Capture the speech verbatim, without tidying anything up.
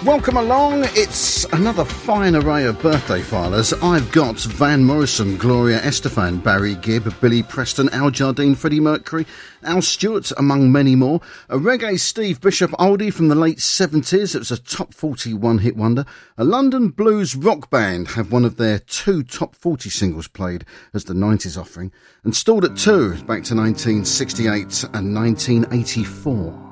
Welcome along. It's another fine array of birthday filers. I've got Van Morrison, Gloria Estefan, Barry Gibb, Billy Preston, Al Jardine, Freddie Mercury, Al Stewart, among many more. A reggae Steve Bishop oldie from the late seventies. It was a top forty one-hit wonder. A London blues rock band have one of their two top forty singles played as the nineties offering. And stalled at two back to nineteen sixty-eight and nineteen eighty-four.